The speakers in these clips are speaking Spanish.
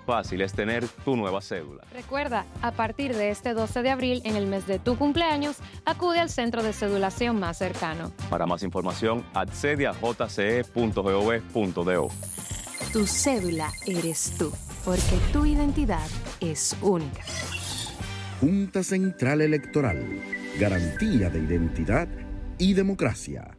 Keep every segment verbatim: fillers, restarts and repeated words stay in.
fácil es tener tu nueva cédula. Recuerda, a partir de este doce de abril, en el mes de tu cumpleaños, acude al centro de cedulación más cercano. Para más información, accede a j c e punto gov punto do. Tu cédula eres tú, porque tu identidad es única. Junta Central Electoral. Garantía de identidad y democracia.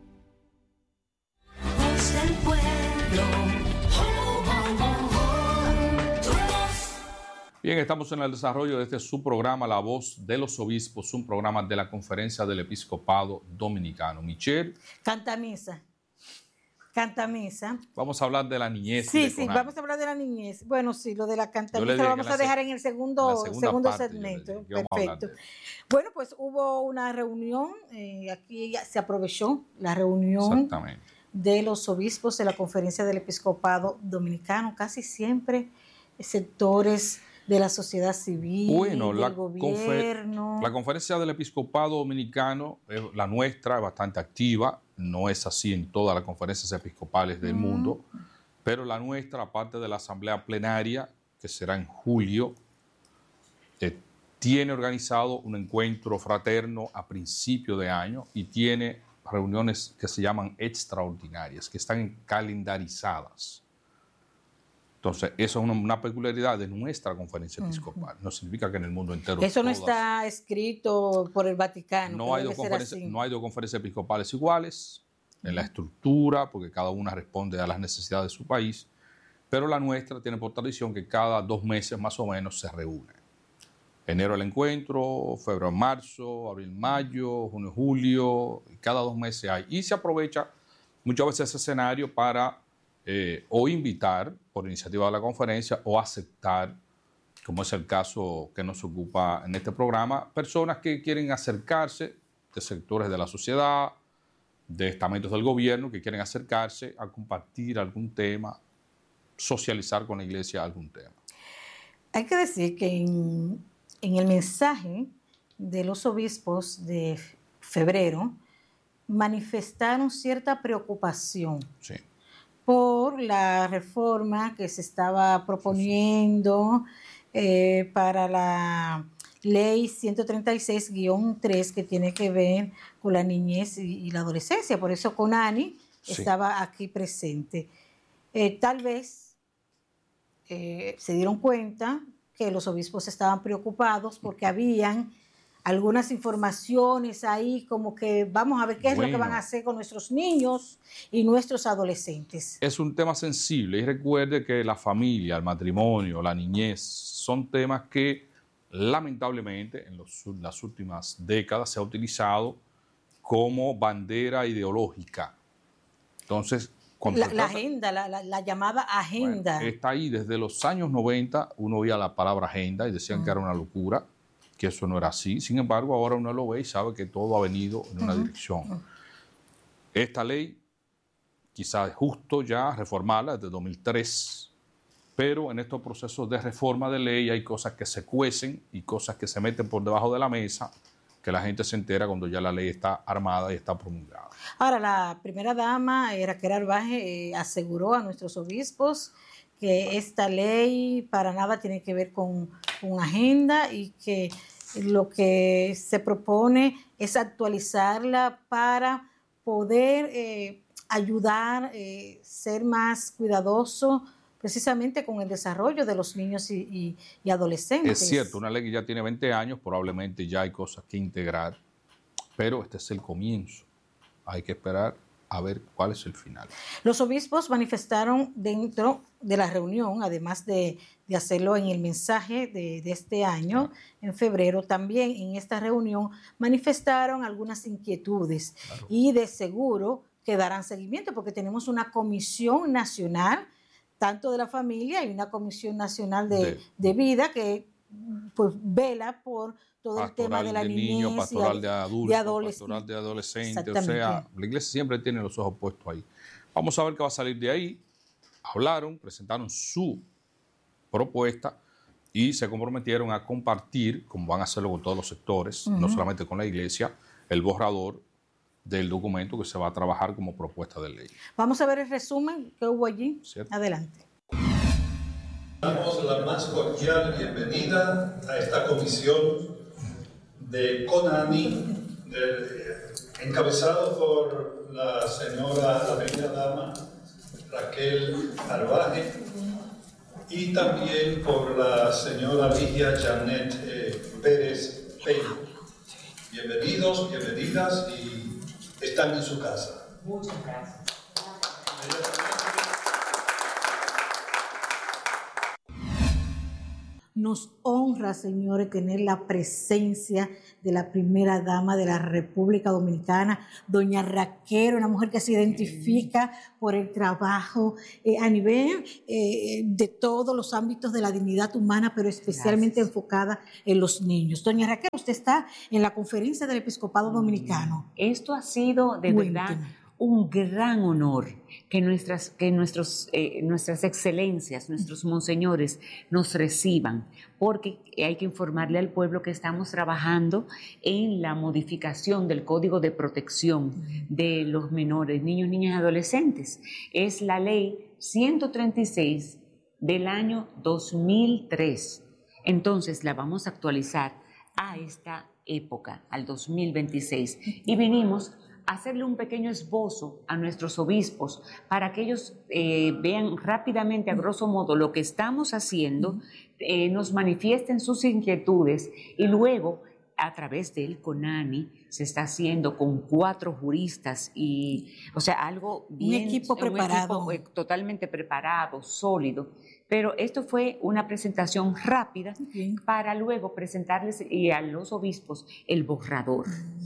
Voz del pueblo. Oh, oh, oh, oh. Tu voz. Bien, estamos en el desarrollo de este subprograma La Voz de los Obispos, un programa de la Conferencia del Episcopado Dominicano. Michelle. Canta misa. Canta misa. Vamos a hablar de la niñez. Sí, de sí, Conani. vamos a hablar de la niñez. Bueno, sí, lo de la canta Yo le misa dije lo vamos que a la dejar se- en el segundo, la segunda segundo parte, yo le segmento. dije que vamos a hablar Perfecto. de eso. Bueno, pues hubo una reunión, eh, aquí ya se aprovechó la reunión Exactamente. de los obispos de la Conferencia del Episcopado Dominicano, casi siempre sectores de la sociedad civil, Bueno, la, del confer- gobierno. la Conferencia del Episcopado Dominicano, eh, la nuestra, es bastante activa. No es así en todas las conferencias episcopales del Mm. mundo, pero la nuestra, aparte de la Asamblea Plenaria, que será en julio, eh, tiene organizado un encuentro fraterno a principio de año y tiene reuniones que se llaman extraordinarias, que están calendarizadas. Entonces, eso es una, una peculiaridad de nuestra conferencia episcopal. No significa que en el mundo entero Eso no todas- está escrito por el Vaticano. no que hay, debe dos ser conferencias, así. no hay dos conferencias episcopales iguales en la estructura, porque cada una responde a las necesidades de su país, pero la nuestra tiene por tradición que cada dos meses más o menos se reúne. Enero el encuentro, febrero, marzo, abril, mayo, junio, julio, y cada dos meses hay. Y se aprovecha muchas veces ese escenario para eh, o invitar por iniciativa de la conferencia o aceptar, como es el caso que nos ocupa en este programa, personas que quieren acercarse de sectores de la sociedad, de estamentos del gobierno, que quieren acercarse a compartir algún tema, socializar con la iglesia algún tema. Hay que decir que en, en el mensaje de los obispos de febrero manifestaron cierta preocupación Sí. por la reforma que se estaba proponiendo eh, para la ley ciento treinta y seis guión tres que tiene que ver con la niñez y, y la adolescencia. Por eso Conani Sí. estaba aquí presente. Eh, tal vez eh, se dieron cuenta que los obispos estaban preocupados porque habían algunas informaciones ahí como que vamos a ver qué es lo que Bueno. van a hacer con nuestros niños y nuestros adolescentes. Es un tema sensible y recuerde que la familia, el matrimonio, la niñez son temas que lamentablemente en los- las últimas décadas se ha utilizado como bandera ideológica. Entonces, cuando La, se la trata- agenda, la, la- la llamada agenda. Bueno, está ahí desde los años noventa, uno oía la palabra agenda y decían que era una locura, que eso no era así. Sin embargo, ahora uno lo ve y sabe que todo ha venido en una dirección. Esta ley, quizás es justo ya reformarla desde dos mil tres, pero en estos procesos de reforma de ley hay cosas que se cuecen y cosas que se meten por debajo de la mesa, que la gente se entera cuando ya la ley está armada y está promulgada. Ahora, la primera dama, eh, Raquel Arbaje, eh, aseguró a nuestros obispos que esta ley para nada tiene que ver con, con agenda y que lo que se propone es actualizarla para poder eh, ayudar, eh, ser más cuidadoso precisamente con el desarrollo de los niños y, y- y adolescentes. Es cierto, una ley que ya tiene veinte años, probablemente ya hay cosas que integrar, pero este es el comienzo. Hay que esperar a ver cuál es el final. Los obispos manifestaron dentro de la reunión, además de, de hacerlo en el mensaje de, de este año, en febrero, también en esta reunión manifestaron algunas inquietudes y de seguro que darán seguimiento porque tenemos una comisión nacional, tanto de la familia y una comisión nacional de, De- de vida que pues vela por todo el tema Pastoral de la de niñez niños, y pastoral ad- de adultos, de adoles- pastoral de adolescentes. O Exactamente. sea, la iglesia siempre tiene los ojos puestos ahí. Vamos a ver qué va a salir de ahí. Hablaron, presentaron su propuesta y se comprometieron a compartir, como van a hacerlo con todos los sectores, no Ujú. solamente con la iglesia, el borrador del documento que se va a trabajar como propuesta de ley. Vamos a ver el resumen que hubo allí. ¿Cierto? Adelante. Damos la más cordial bienvenida a esta comisión de CONANI, de, encabezado por la señora, la primera dama, Raquel Arbaje, y también por la señora Ligia Janet eh, Pérez Peña. Bienvenidos, bienvenidas, y están en su casa. Muchas gracias. Nos honra, señores, tener la presencia de la primera dama de la República Dominicana, doña Raquel, una mujer que se identifica por el trabajo eh, a nivel eh, de todos los ámbitos de la dignidad humana, pero especialmente Gracias. enfocada en los niños. Doña Raquel, usted está en la conferencia del Episcopado Dominicano. Esto ha sido de Cuénteme. verdad un gran honor que nuestras, que nuestros, eh, nuestras excelencias, nuestros monseñores nos reciban, porque hay que informarle al pueblo que estamos trabajando en la modificación del Código de Protección de los menores, niños, niñas y adolescentes. Es la ley ciento treinta y seis del año dos mil tres. Entonces la vamos a actualizar a esta época, al dos mil veintiséis, y venimos hacerle un pequeño esbozo a nuestros obispos para que ellos eh, vean rápidamente, a grosso modo, lo que estamos haciendo, eh, nos manifiesten sus inquietudes y luego, a través del CONANI, se está haciendo con cuatro juristas y, o sea, algo bien... Un equipo preparado. Un equipo totalmente preparado, sólido. Pero esto fue una presentación rápida okay. para luego presentarles y a los obispos el borrador.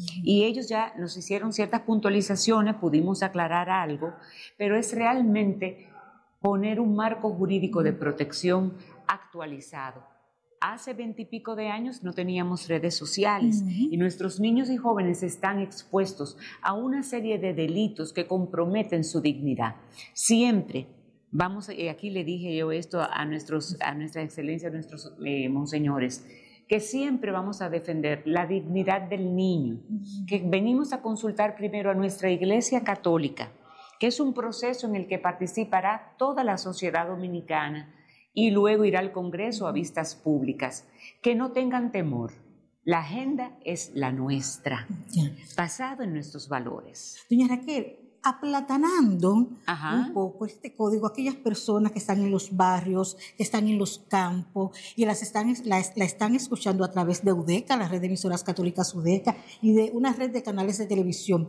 Y ellos ya nos hicieron ciertas puntualizaciones, pudimos aclarar algo, pero es realmente poner un marco jurídico de protección actualizado. Hace veintipico de años no teníamos redes sociales uh-huh. y nuestros niños y jóvenes están expuestos a una serie de delitos que comprometen su dignidad. Siempre vamos, eh, aquí le dije yo esto a, nuestros, a nuestra excelencia, a nuestros eh, monseñores, que siempre vamos a defender la dignidad del niño, uh-huh. que venimos a consultar primero a nuestra Iglesia Católica, que es un proceso en el que participará toda la sociedad dominicana, y luego irá al Congreso a vistas públicas. Que no tengan temor. La agenda es la nuestra, basada en nuestros valores. Doña Raquel, aplatanando Ajá. un poco este código, aquellas personas que están en los barrios, que están en los campos y las están, la, la están escuchando a través de UDECA, la red de emisoras católicas UDECA, y de una red de canales de televisión.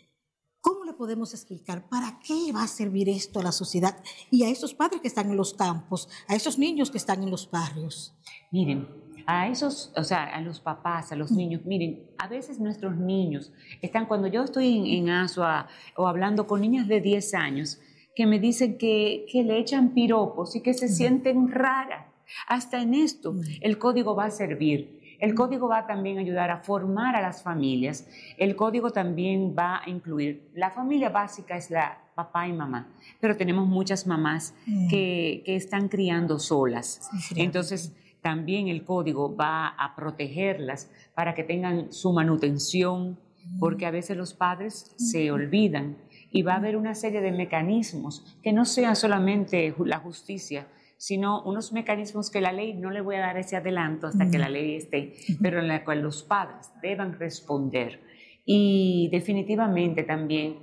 ¿Cómo le podemos explicar para qué va a servir esto a la sociedad y a esos padres que están en los campos, a esos niños que están en los barrios? Miren, a esos, o sea, a los papás, a los niños, miren, a veces nuestros niños están, cuando yo estoy en, en Asua o hablando con niñas de diez años, que me dicen que, que le echan piropos y que se uh-huh. sienten raras. Hasta en esto uh-huh. el código va a servir. El código va a también ayudar a formar a las familias. El código también va a incluir, la familia básica es la papá y mamá, pero tenemos muchas mamás mm. que, que están criando solas. Sí, Entonces, también el código va a protegerlas para que tengan su manutención, mm. porque a veces los padres mm. se olvidan y va a haber una serie de mecanismos que no sean solamente la justicia, sino unos mecanismos que la ley, no le voy a dar ese adelanto hasta que la ley esté, pero en la cual los padres deban responder. Y definitivamente también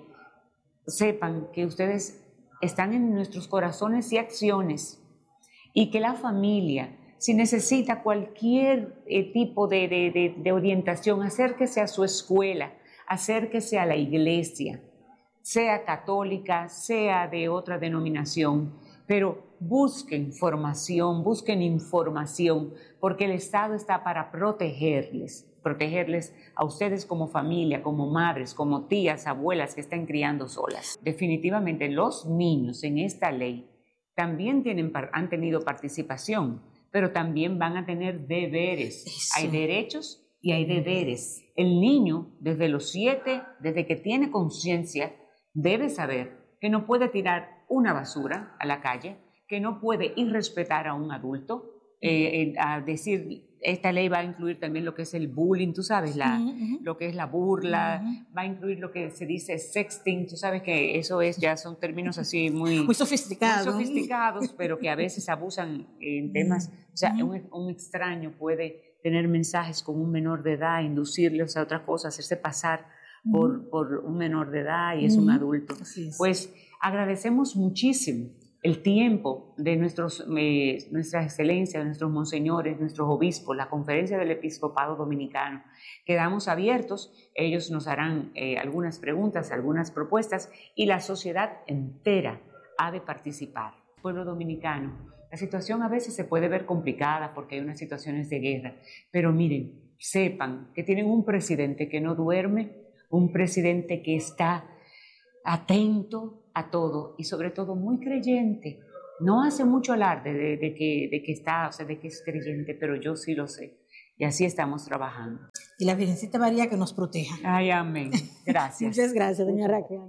sepan que ustedes están en nuestros corazones y acciones y que la familia, si necesita cualquier eh, tipo de, de, de, de orientación, acérquese a su escuela, acérquese a la iglesia, sea católica, sea de otra denominación, pero busquen formación, busquen información, porque el Estado está para protegerles, protegerles a ustedes como familia, como madres, como tías, abuelas que están criando solas. Definitivamente los niños en esta ley también tienen, han tenido participación, pero también van a tener deberes. Eso. Hay derechos y hay deberes. El niño, desde los siete, desde que tiene conciencia, debe saber que no puede tirar una basura a la calle, que no puede irrespetar a un adulto, eh, a decir, esta ley va a incluir también lo que es el bullying, tú sabes, la, uh-huh. lo que es la burla, uh-huh. va a incluir lo que se dice sexting, tú sabes que eso es, ya son términos así muy, muy sofisticados, muy sofisticados, pero que a veces abusan en temas, o sea, uh-huh. un, un extraño puede tener mensajes con un menor de edad, inducirles a otra cosa, hacerse pasar uh-huh. por, por un menor de edad y es uh-huh. un adulto. Es. Pues agradecemos muchísimo el tiempo de nuestros, eh, nuestra excelencia, de nuestros monseñores, nuestros obispos, la conferencia del episcopado dominicano. Quedamos abiertos, ellos nos harán eh, algunas preguntas, algunas propuestas y la sociedad entera ha de participar. Pueblo dominicano, la situación a veces se puede ver complicada porque hay unas situaciones de guerra, pero miren, sepan que tienen un presidente que no duerme, un presidente que está atento a todo y sobre todo muy creyente. No hace mucho alarde de, de, que, de que está, o sea, de que es creyente, pero yo sí lo sé. Y así estamos trabajando. Y la Virgencita María que nos proteja. Ay, amén. Gracias. Muchas gracias, doña Raquel.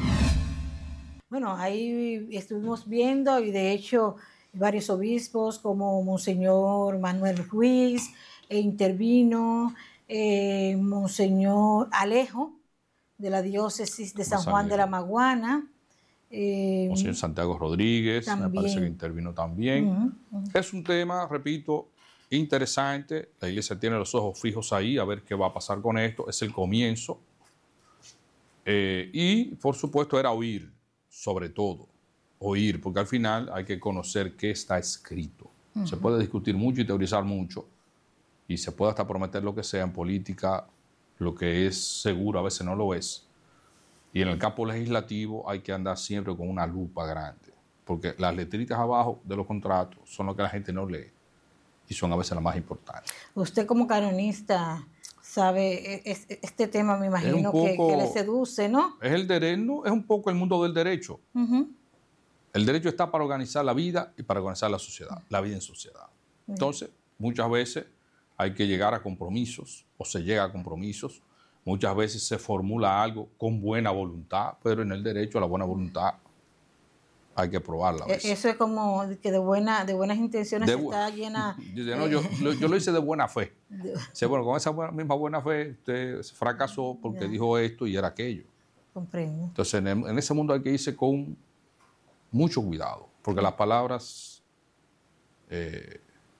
Bueno, ahí estuvimos viendo y de hecho varios obispos como Monseñor Manuel Ruiz e intervino eh, Monseñor Alejo de la diócesis de San Juan de la Maguana. Eh, Monseñor Santiago Rodríguez, también. Me parece que intervino también. Uh-huh, uh-huh. Es un tema, repito, interesante. La Iglesia tiene los ojos fijos ahí a ver qué va a pasar con esto. Es el comienzo. Eh, y, por supuesto, era oír, sobre todo. Oír, porque al final hay que conocer qué está escrito. Uh-huh. Se puede discutir mucho y teorizar mucho. Y se puede hasta prometer lo que sea en política. Lo que es seguro a veces no lo es. Y en el campo legislativo hay que andar siempre con una lupa grande, porque las letritas abajo de los contratos son lo que la gente no lee y son a veces las más importantes. Usted como canonista sabe, es, este tema me imagino poco, que, que le seduce, ¿no? Es el derecho, es un poco el mundo del derecho. Uh-huh. El derecho está para organizar la vida y para organizar la sociedad, la vida en sociedad. Uh-huh. Entonces, muchas veces hay que llegar a compromisos o se llega a compromisos. Muchas veces se formula algo con buena voluntad, pero en el derecho a la buena voluntad hay que probarla. Eso es como que de, buena, de buenas intenciones de bu- está llena... No, yo, yo lo hice de buena fe. De... O sea, bueno, con esa buena, misma buena fe usted fracasó porque ya. dijo esto y era aquello. Comprendo. Entonces en, el, en ese mundo hay que irse con mucho cuidado, porque las palabras eh,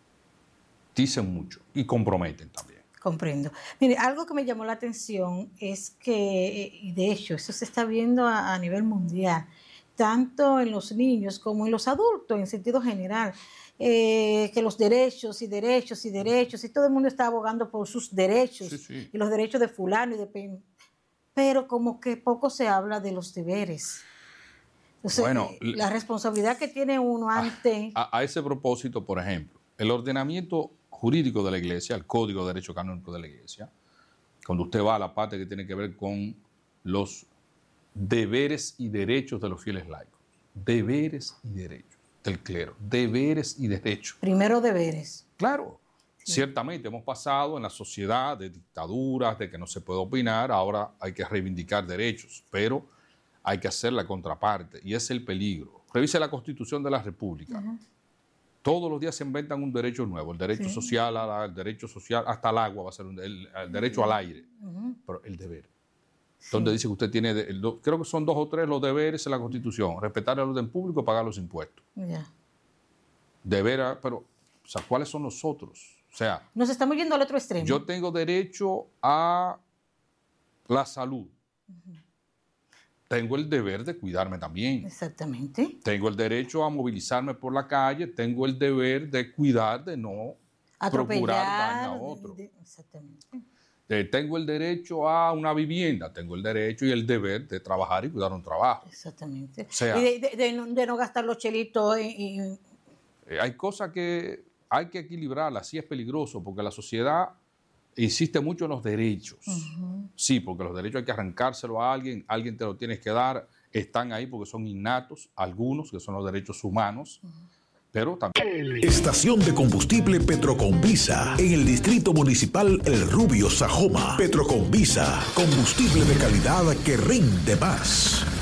dicen mucho y comprometen también. Comprendo. Mire, algo que me llamó la atención es que, y de hecho, eso se está viendo a, a nivel mundial, tanto en los niños como en los adultos, en sentido general, eh, que los derechos y derechos y derechos, y todo el mundo está abogando por sus derechos, sí, sí. y los derechos de fulano y de pen, pero como que poco se habla de los deberes. Entonces, bueno, eh, la responsabilidad que tiene uno ante... A, a ese propósito, por ejemplo, el ordenamiento jurídico de la Iglesia, el Código de Derecho Canónico de la Iglesia, cuando usted va a la parte que tiene que ver con los deberes y derechos de los fieles laicos, deberes y derechos del clero, deberes y derechos. Primero deberes. Claro, sí. Ciertamente hemos pasado en la sociedad de dictaduras, de que no se puede opinar, ahora hay que reivindicar derechos, pero hay que hacer la contraparte y es el peligro. Revise la Constitución de la República. Uh-huh. Todos los días se inventan un derecho nuevo, el derecho sí. social, el derecho social, hasta el agua va a ser un, el, el derecho uh-huh. al aire, uh-huh. pero el deber. Sí. Donde dice que usted tiene, el, creo que son dos o tres los deberes en la Constitución, respetar el orden público y pagar los impuestos. Yeah. Deber, pero, o sea, ¿cuáles son los otros? O sea, nos estamos yendo al otro extremo. Yo tengo derecho a la salud. Uh-huh. Tengo el deber de cuidarme también. Exactamente. Tengo el derecho a movilizarme por la calle, tengo el deber de cuidar, de no atropellar, procurar daño a otro. De, exactamente. Eh, tengo el derecho a una vivienda, tengo el derecho y el deber de trabajar y cuidar un trabajo. Exactamente. O sea, y de, de, de, no, de no gastar los chelitos. Y, y... Eh, hay cosas que hay que equilibrarlas, sí es peligroso, porque la sociedad insiste mucho en los derechos. Uh-huh. Sí, porque los derechos hay que arrancárselo a alguien, alguien te lo tienes que dar, están ahí porque son innatos, algunos que son los derechos humanos, uh-huh. pero también... Estación de combustible Petroconvisa, en el Distrito Municipal El Rubio, Sajoma. Petroconvisa, combustible de calidad que rinde más.